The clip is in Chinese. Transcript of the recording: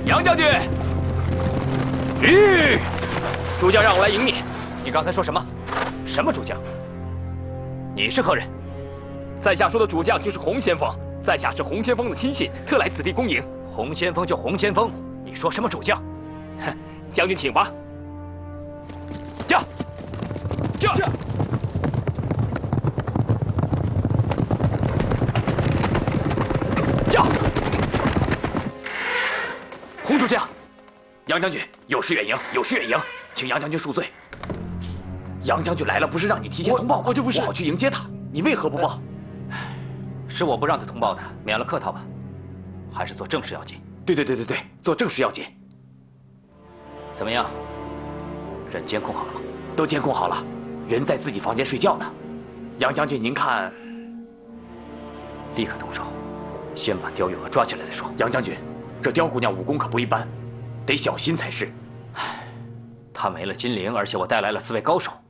杨将军，吁，主将让我来迎你。你刚才说什么？什么主将？你是何人？在下说的主将就是洪先锋，在下是洪先锋的亲信，特来此地恭迎。洪先锋就洪先锋，你说什么主将？哼，将军请吧。驾！驾！驾！洪主将，杨将军有失远迎，有失远迎，请杨将军恕罪。杨将军来了，不是让你提前通报吗？我就不是，我好去迎接他。你为何不报？是我不让他通报的，免了客套吧。还是做正事要紧。对，做正事要紧。怎么样？人监控好了吗？都监控好了，人在自己房间睡觉呢。杨将军，您看，立刻动手，先把刁月娥抓起来再说。杨将军，这刁姑娘武功可不一般，得小心才是。唉，她没了金铃，而且我带来了4位高手。